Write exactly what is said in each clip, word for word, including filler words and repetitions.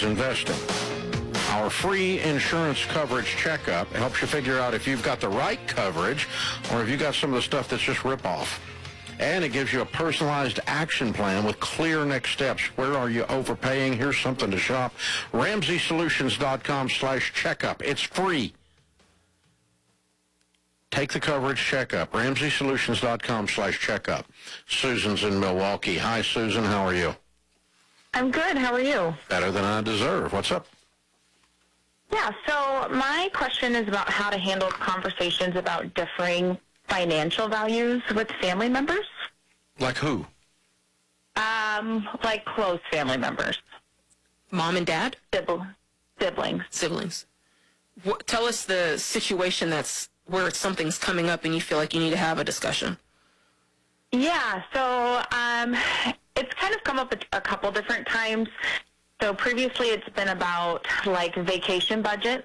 Investing. Our free insurance coverage checkup helps you figure out if you've got the right coverage or if you got some of the stuff that's just rip-off. And it gives you a personalized action plan with clear next steps. Where are you overpaying? Here's something to shop. Ramsey Solutions dot com slash checkup. It's free. Take the coverage checkup. Ramsey Solutions dot com slash checkup. Susan's in Milwaukee. Hi, Susan. How are you? I'm good. How are you? Better than I deserve. What's up? Yeah, so my question is about how to handle conversations about differing financial values with family members. Like who? Um, like close family members. Mom and dad? Sibling, siblings. Siblings. What, tell us the situation that's where something's coming up and you feel like you need to have a discussion. Yeah, so um, it's kind of come up a, a couple different times. So previously it's been about like vacation budgets.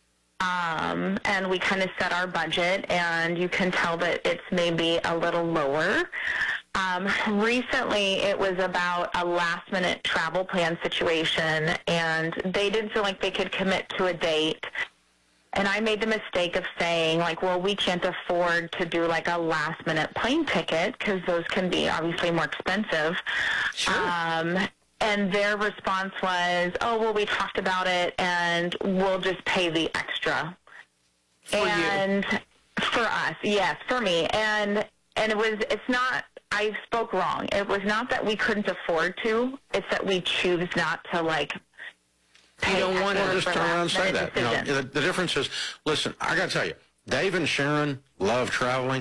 Um, and we kind of set our budget, and you can tell that it's maybe a little lower. Um, recently, it was about a last-minute travel plan situation, and they didn't feel like they could commit to a date. And I made the mistake of saying, like, well, we can't afford to do, like, a last-minute plane ticket because those can be obviously more expensive. Sure. Um, and their response was, oh, well, we talked about it, and we'll just pay the extra. For and you. For us, yes, for me. And and it was, it's not, I spoke wrong. It was not that we couldn't afford to. It's that we choose not to, like, pay You don't want to extra Just for turn around and say last-minute that. You know, decisions. the, the difference is, listen, I got to tell you, Dave and Sharon love traveling.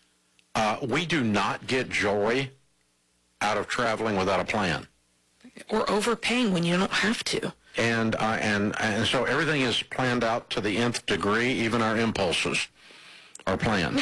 Uh, we do not get joy out of traveling without a plan. Or overpaying when you don't have to. And, uh, and, and so everything is planned out to the nth degree, even our impulses are planned.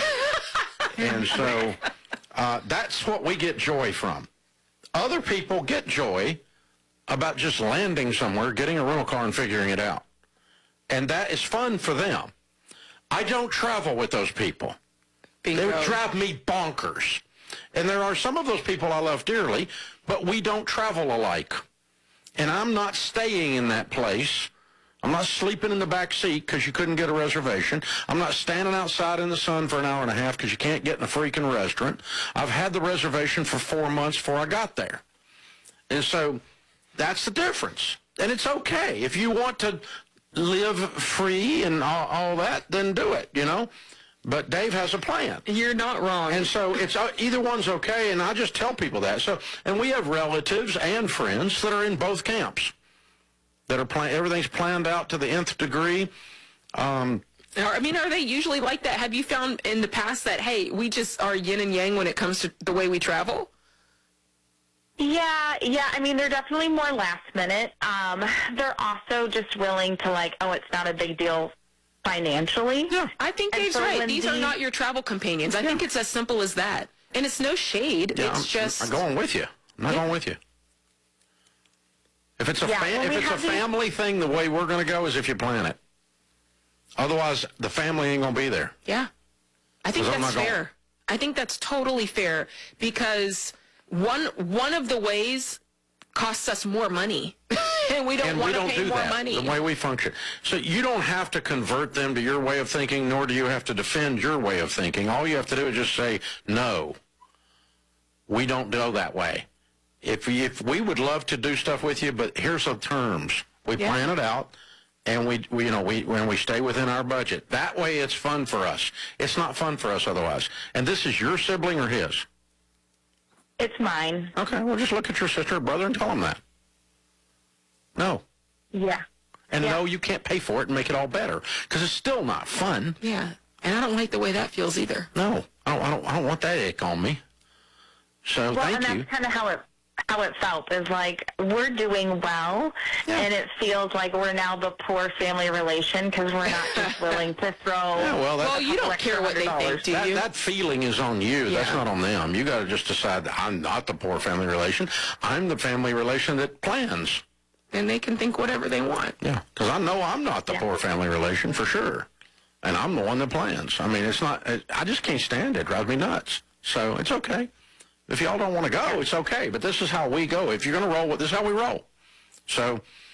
And so uh, that's what we get joy from. Other people get joy about just landing somewhere, getting a rental car, and figuring it out. And that is fun for them. I don't travel with those people. Bingo. They would drive me bonkers. And there are some of those people I love dearly, but we don't travel alike. And I'm not staying in that place. I'm not sleeping in the back seat because you couldn't get a reservation. I'm not standing outside in the sun for an hour and a half because you can't get in a freaking restaurant. I've had the reservation for four months before I got there. And so that's the difference. And it's okay. If you want to live free and all, all that, then do it, you know. But Dave has a plan. You're not wrong. And so it's uh, either one's okay, and I just tell people that. So, and we have relatives and friends that are in both camps. That are plan- everything's planned out to the nth degree. Um, I mean, are they usually like that? Have you found in the past that, hey, we just are yin and yang when it comes to the way we travel? Yeah, yeah. I mean, they're definitely more last minute. Um, they're also just willing to, like, oh, it's not a big deal financially. Yeah, I think And Dave's so right. when These are these- not your travel companions. I think it's as simple as that. And it's no shade. yeah, it's I'm, just... I'm going with you. I'm not Yeah. going with you. If it's a Yeah, fam- when if we it's a have these- family thing, the way we're going to go is if you plan it. Otherwise, the family ain't going to be there. Yeah. I think 'Cause I'm that's not going. fair. I think that's totally fair because one one of the ways costs us more money. and we don't And we want to don't pay do more that, money. the way we function. So you don't have to convert them to your way of thinking, nor do you have to defend your way of thinking. All you have to do is just say, no, we don't go that way. If we, if we would love to do stuff with you, but here's the terms. We Yeah. plan it out, and we, we you know, we when we stay within our budget. That way it's fun for us. It's not fun for us otherwise. And this is your sibling or his? It's mine. Okay, well, just look at your sister or brother and tell them that. No. Yeah. And Yeah. no, you can't pay for it and make it all better because it's still not fun. Yeah. And I don't like the way that feels either. No, I don't. I don't, I don't want that ick on me. So Well, thank and you. that's kind of how it how it felt. Is like we're doing well, Yeah. and it feels like we're now the poor family relation because we're not just willing to throw. Yeah, well, that, Well, you don't extra care what they hundred think, do that, you? that feeling is on you. That's Yeah. not on them. You got to just decide that I'm not the poor family relation. I'm the family relation that plans. And they can think whatever they want. Yeah, because I know I'm not the Yeah. poor family relation for sure, and I'm the one that plans. I mean, it's not. It, I just can't stand it. It drives me nuts. So it's okay. If y'all don't want to go, it's okay. But this is how we go. If you're going to roll with this, is how we roll. So